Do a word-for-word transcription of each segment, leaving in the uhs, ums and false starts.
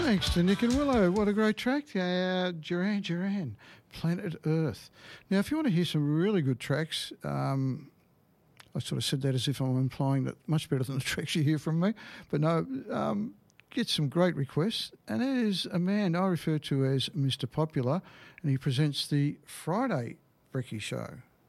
Thanks to Nick and Willow. What a great track. Uh, Duran Duran, Planet Earth. Now, if you want to hear some really good tracks, um, I sort of said that as if I'm implying that much better than the tracks you hear from me. But no, um, get some great requests. And that is a man I refer to as Mister Popular, and he presents the Friday Brekkie Show.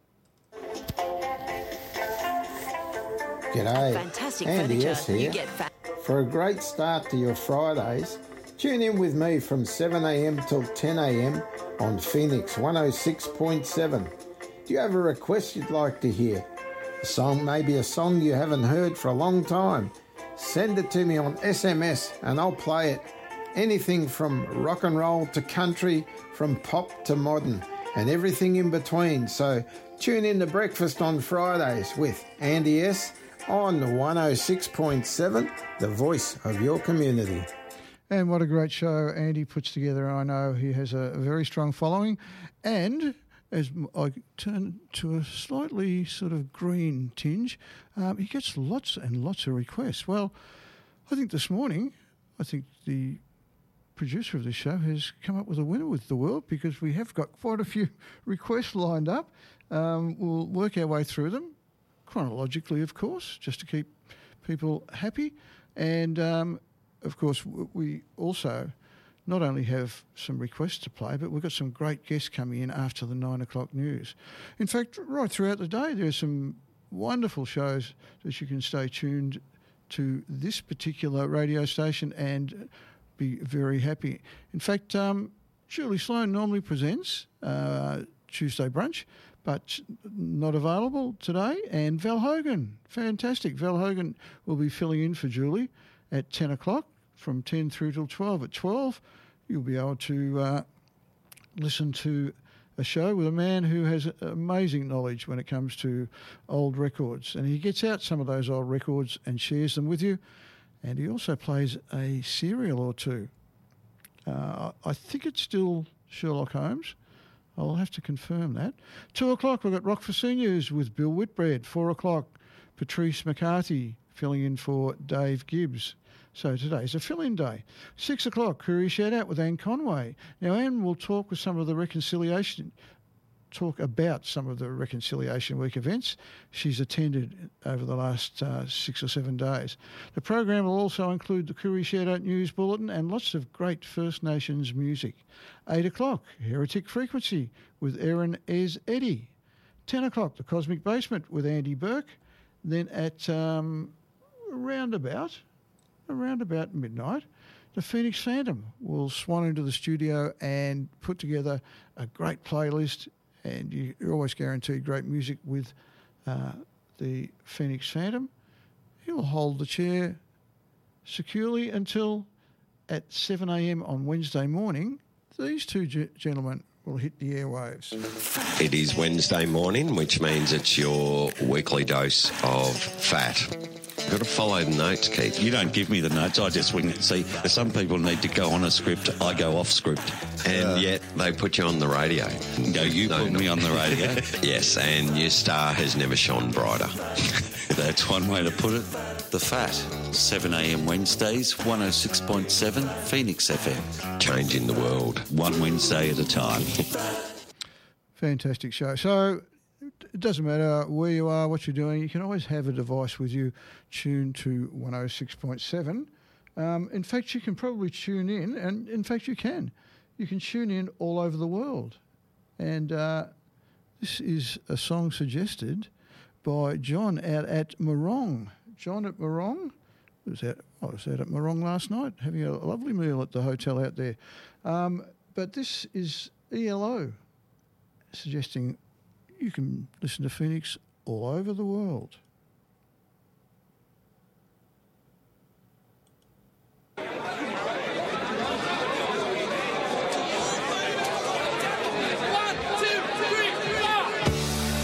G'day. Fantastic Andy furniture. S here. You get fa- For a great start to your Fridays, tune in with me from seven a.m. till ten a.m. on Phoenix one oh six point seven. Do you have a request you'd like to hear? A song, maybe a song you haven't heard for a long time? Send it to me on S M S and I'll play it. Anything from rock and roll to country, from pop to modern, and everything in between. So tune in to Breakfast on Fridays with Andy S on one oh six point seven, the voice of your community. And what a great show Andy puts together. I know he has a very strong following. And as I turn to a slightly sort of green tinge, um, he gets lots and lots of requests. Well, I think this morning, I think the producer of this show has come up with a winner with the world, because we have got quite a few requests lined up. Um, we'll work our way through them, chronologically, of course, just to keep people happy. And, um, of course, w- we also not only have some requests to play, but we've got some great guests coming in after the nine o'clock news. In fact, right throughout the day, there's some wonderful shows that you can stay tuned to this particular radio station and be very happy. In fact, um, Julie Sloan normally presents uh, Tuesday Brunch, but not available today. And Val Hogan, fantastic. Val Hogan will be filling in for Julie at ten o'clock from ten through till twelve. At twelve, you'll be able to uh, listen to a show with a man who has amazing knowledge when it comes to old records. And he gets out some of those old records and shares them with you. And he also plays a serial or two. Uh, I think it's still Sherlock Holmes. I'll have to confirm that. Two o'clock, we've got Rock for Seniors with Bill Whitbread. Four o'clock, Patrice McCarthy filling in for Dave Gibbs. So today's a fill-in day. Six o'clock, Courier Shout Out with Anne Conway. Now, Anne will talk with some of the reconciliation, talk about some of the Reconciliation Week events she's attended over the last uh, six or seven days. The program will also include the Courier Shout Out News Bulletin and lots of great First Nations music. Eight o'clock, Heretic Frequency with Erin Ez Eddy. Ten o'clock, The Cosmic Basement with Andy Burke. Then at um, around about, around about midnight, the Phoenix Phantom will swan into the studio and put together a great playlist, and you're always guaranteed great music with uh, the Phoenix Phantom. He'll hold the chair securely until at seven a.m. on Wednesday morning. These two g- gentlemen will hit the airwaves. It is Wednesday morning, which means it's your weekly dose of fat. You've got to follow the notes, Keith. You don't give me the notes, I just wing it. See, some people need to go on a script, I go off script. And Uh, yet they put you on the radio. No, you No, put no. me on the radio. Yes, and your star has never shone brighter. That's one way to put it. The Fat, seven a.m. Wednesdays, one oh six point seven, Phoenix F M. Changing the world. One Wednesday at a time. Fantastic show. So it doesn't matter where you are, what you're doing, you can always have a device with you tuned to one oh six point seven. Um, in fact, you can probably tune in, and in fact you can. You can tune in all over the world. And uh, this is a song suggested by John out at Morong. John at Morong. Was out, I was out at Morong last night having a lovely meal at the hotel out there. Um, but this is E L O suggesting you can listen to Phoenix all over the world.